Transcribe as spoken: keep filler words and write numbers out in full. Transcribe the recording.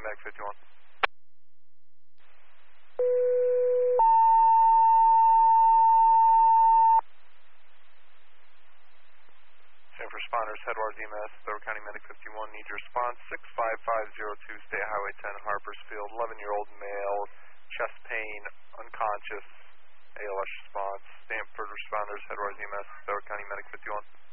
Medic fifty-one. Same for responders, Headwaters E M S, Thorold County Medic fifty-one, need your response, six five five zero two, State Highway ten, Harpersfield, eleven-year-old male, chest pain, unconscious, A L S response. Stanford responders, Headwaters E M S, Thorold County Medic fifty-one.